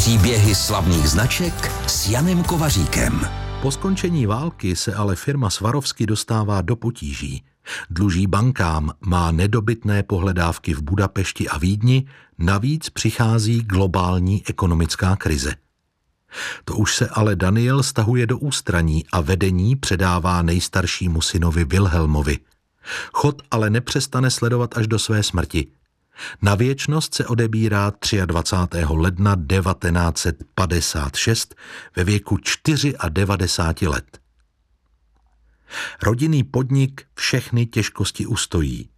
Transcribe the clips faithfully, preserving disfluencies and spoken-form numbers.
Příběhy slavných značek s Janem Kovaříkem. Po skončení války se ale firma Swarovski dostává do potíží. Dluží bankám, má nedobytné pohledávky v Budapešti a Vídni, navíc přichází globální ekonomická krize. To už se ale Daniel stahuje do ústraní a vedení předává nejstaršímu synovi Wilhelmovi. Chod ale nepřestane sledovat až do své smrti. Na věčnost se odebírá dvacátého třetího ledna devatenáct set padesát šest ve věku devadesát čtyři let. Rodinný podnik všechny těžkosti ustojí.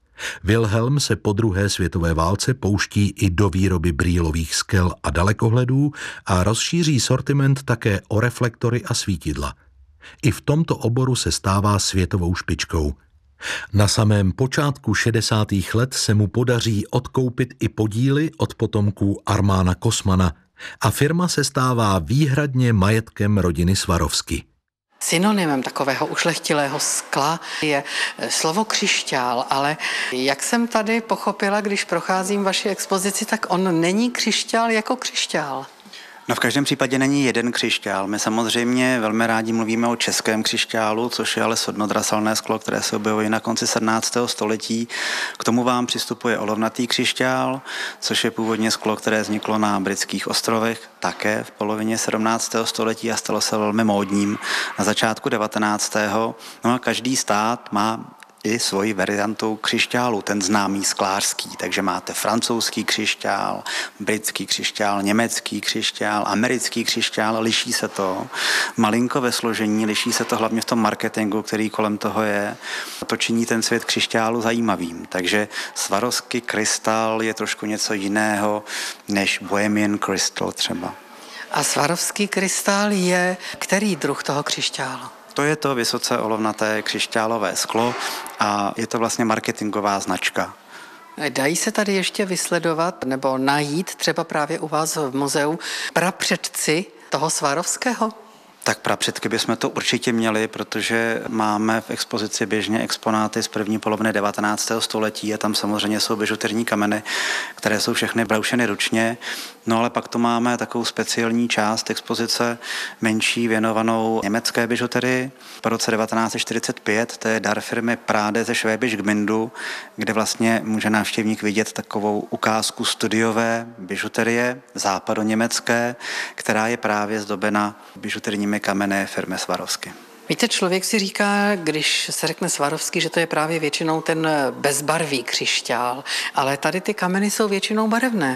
Wilhelm se po druhé světové válce pouští i do výroby brýlových skel a dalekohledů a rozšíří sortiment také o reflektory a svítidla. I v tomto oboru se stává světovou špičkou. Na samém počátku šedesátých let se mu podaří odkoupit i podíly od potomků Armána Kosmana a firma se stává výhradně majetkem rodiny Swarovski. Synonymem takového ušlechtilého skla je slovo křišťál, ale jak jsem tady pochopila, když procházím vaši expozici, tak on není křišťál jako křišťál. No v každém případě není jeden křišťál. My samozřejmě velmi rádi mluvíme o českém křišťálu, což je ale sodnodraselné sklo, které se objevuje na konci sedmnáctého století. K tomu vám přistupuje olovnatý křišťál, což je původně sklo, které vzniklo na britských ostrovech, také v polovině sedmnáctého století a stalo se velmi módním na začátku devatenáctého No a každý stát má i svoji variantou křišťálu, ten známý sklářský. Takže máte francouzský křišťál, britský křišťál, německý křišťál, americký křišťál, liší se to malinko ve složení, liší se to hlavně v tom marketingu, který kolem toho je. To činí ten svět křišťálu zajímavým. Takže Swarovski krystal je trošku něco jiného než Bohemian Crystal třeba. A Swarovski krystal je který druh toho křišťálu? To je to vysoce olovnaté křišťálové sklo a je to vlastně marketingová značka. Dají se tady ještě vysledovat nebo najít třeba právě u vás v muzeu prapředci toho Swarovského? Tak prapředky bychom to určitě měli, protože máme v expozici běžně exponáty z první poloviny devatenáctého století a tam samozřejmě jsou bižuterní kameny, které jsou všechny broušeny ručně. No ale pak tu máme takovou speciální část expozice menší věnovanou německé bižuterii. Po roce devatenáct set čtyřicet pět to je dar firmy Prade ze Schwäbisch Gmündu, kde vlastně může návštěvník vidět takovou ukázku studiové bižuterie západoněmecké, která je právě zdobena bižuterními kameny firmy Swarovski. Víte, člověk si říká, když se řekne Swarovski, že to je právě většinou ten bezbarvý křišťál, ale tady ty kameny jsou většinou barevné.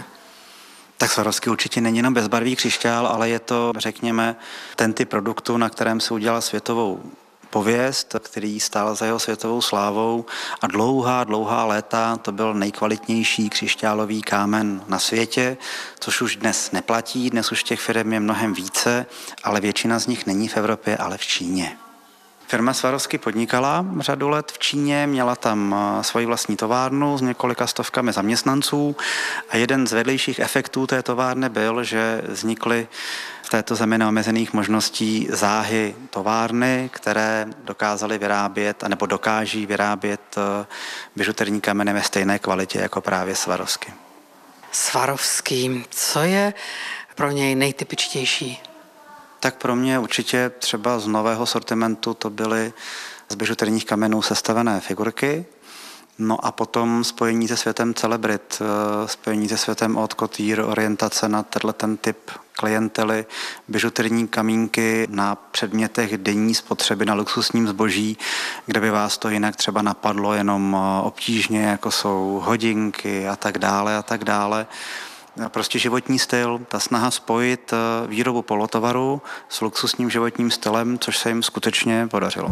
Tak Swarovski určitě není jenom bezbarvý křišťál, ale je to, řekněme, ten typ produktu, na kterém se udělal světovou pověst, který stál za jeho světovou slávou a dlouhá, dlouhá léta to byl nejkvalitnější křišťálový kámen na světě, což už dnes neplatí, dnes už těch firm je mnohem více, ale většina z nich není v Evropě, ale v Číně. Firma Swarovski podnikala řadu let v Číně, měla tam svoji vlastní továrnu s několika stovkami zaměstnanců a jeden z vedlejších efektů té továrny byl, že vznikly v této zemi neomezených možností záhy továrny, které dokázaly vyrábět, anebo dokáží vyrábět bižuterní kameny ve stejné kvalitě jako právě Swarovski. Swarovski, co je pro něj nejtypičtější? Tak pro mě určitě třeba z nového sortimentu to byly z bižuterních kamenů sestavené figurky, no a potom spojení se světem celebrit, spojení se světem haute couture, orientace na tenhle ten typ klientely, bižuterní kamínky na předmětech denní spotřeby, na luxusním zboží, kde by vás to jinak třeba napadlo jenom obtížně, jako jsou hodinky a tak dále a tak dále. Prostě životní styl, ta snaha spojit výrobu polotovaru s luxusním životním stylem, což se jim skutečně podařilo.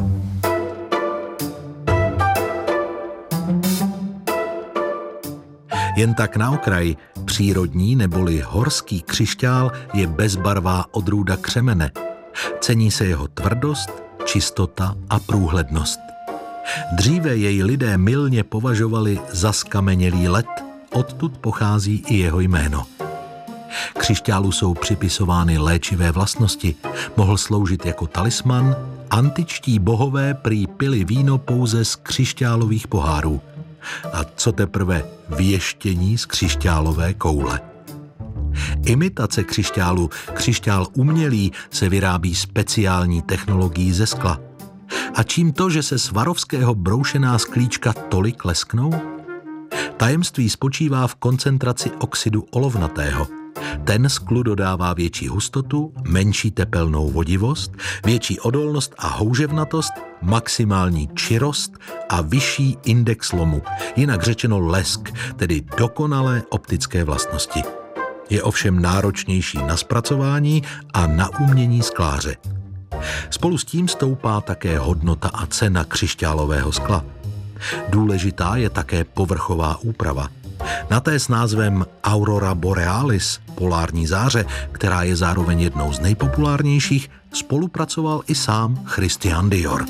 Jen tak na okraj, přírodní neboli horský křišťál je bezbarvá odrůda křemene. Cení se jeho tvrdost, čistota a průhlednost. Dříve jej lidé mylně považovali za skamenělý led, odtud pochází i jeho jméno. Křišťálu jsou připisovány léčivé vlastnosti. Mohl sloužit jako talisman, antičtí bohové prý pili víno pouze z křišťálových pohárů. A co teprve věštění z křišťálové koule. Imitace křišťálu, křišťál umělý, se vyrábí speciální technologií ze skla. A čím to, že se Swarovského broušená sklíčka tolik lesknou? Tajemství spočívá v koncentraci oxidu olovnatého. Ten sklu dodává větší hustotu, menší tepelnou vodivost, větší odolnost a houževnatost, maximální čirost a vyšší index lomu, jinak řečeno lesk, tedy dokonalé optické vlastnosti. Je ovšem náročnější na zpracování a na umění skláře. Spolu s tím stoupá také hodnota a cena křišťálového skla. Důležitá je také povrchová úprava. Na té s názvem Aurora Borealis, polární záře, která je zároveň jednou z nejpopulárnějších, spolupracoval i sám Christian Dior.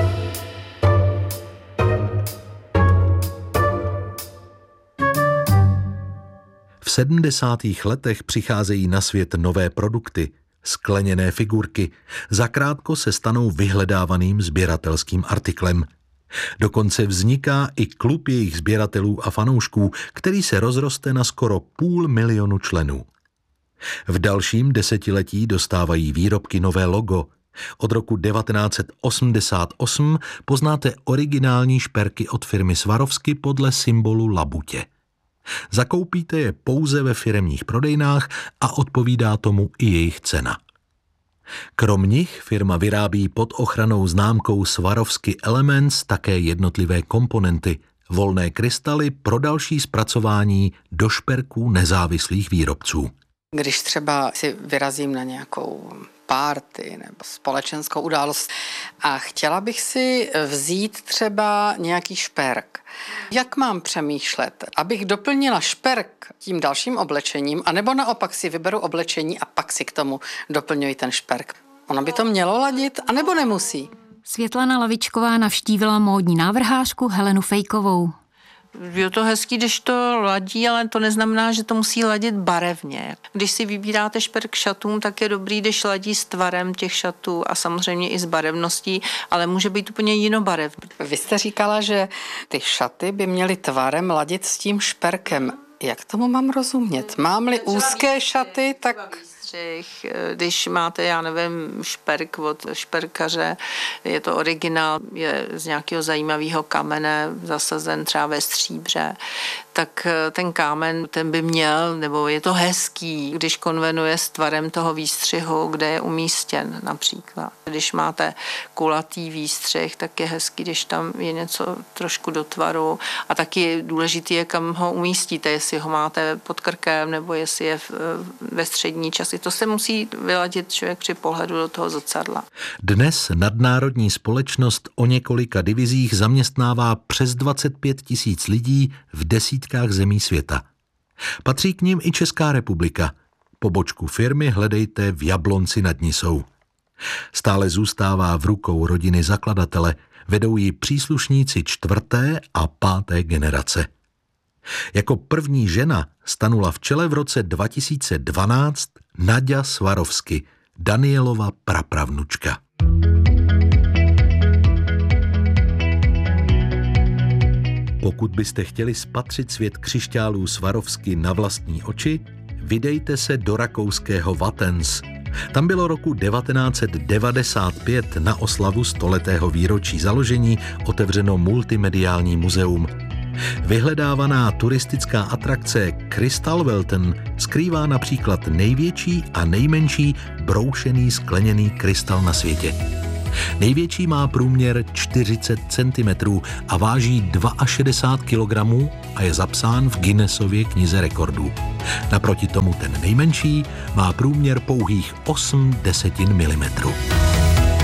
V sedmdesátých letech přicházejí na svět nové produkty, skleněné figurky, zakrátko se stanou vyhledávaným sběratelským artiklem. Dokonce vzniká i klub jejich sběratelů a fanoušků, který se rozroste na skoro půl milionu členů. V dalším desetiletí dostávají výrobky nové logo. Od roku devatenáct set osmdesát osm poznáte originální šperky od firmy Swarovski podle symbolu labutě. Zakoupíte je pouze ve firemních prodejnách a odpovídá tomu i jejich cena. Krom nich firma vyrábí pod ochrannou známkou Swarovski Elements také jednotlivé komponenty, volné krystaly pro další zpracování do šperků nezávislých výrobců. Když třeba si vyrazím na nějakou party nebo společenskou událost a chtěla bych si vzít třeba nějaký šperk. Jak mám přemýšlet, abych doplnila šperk tím dalším oblečením, anebo naopak si vyberu oblečení a pak si k tomu doplňuji ten šperk? Ono by to mělo ladit, anebo nemusí? Světlana Lavičková navštívila módní návrhářku Helenu Fejkovou. Je to hezký, když to ladí, ale to neznamená, že to musí ladit barevně. Když si vybíráte šperk šatům, tak je dobrý, když ladí s tvarem těch šatů a samozřejmě i s barevností, ale může být úplně jinobarevný. Vy jste říkala, že ty šaty by měly tvarem ladit s tím šperkem. Jak tomu mám rozumět? Mám-li úzké šaty, tak... Když máte, já nevím, šperk od šperkaře, je to originál, je z nějakého zajímavého kamene, zasazen třeba ve stříbře, tak ten kámen, ten by měl, nebo je to hezký, když konvenuje s tvarem toho výstřihu, kde je umístěn například. Když máte kulatý výstřih, tak je hezký, když tam je něco trošku do tvaru a taky důležitý je, kam ho umístíte, jestli ho máte pod krkem, nebo jestli je ve střední části. To se musí vyladit člověk při pohledu do toho zrcadla. Dnes nadnárodní společnost o několika divizích zaměstnává přes dvacet pět tisíc lidí v desítkách zemí světa. Patří k nim i Česká republika. Pobočku firmy hledejte v Jablonci nad Nisou. Stále zůstává v rukou rodiny zakladatele, vedou ji příslušníci čtvrté a páté generace. Jako první žena stanula v čele v roce dva tisíce dvanáct Naďa Swarovski, Danielova prapravnučka. Pokud byste chtěli spatřit svět křišťálů Swarovski na vlastní oči, vydejte se do rakouského Wattens. Tam bylo roku devatenáct set devadesát pět na oslavu stoletého výročí založení otevřeno multimediální muzeum. Vyhledávaná turistická atrakce Kristallwelten skrývá například největší a nejmenší broušený skleněný krystal na světě. Největší má průměr čtyřicet centimetrů a váží šedesát dva kilogramů a je zapsán v Guinnessově knize rekordů. Naproti tomu ten nejmenší má průměr pouhých osm desetin milimetrů.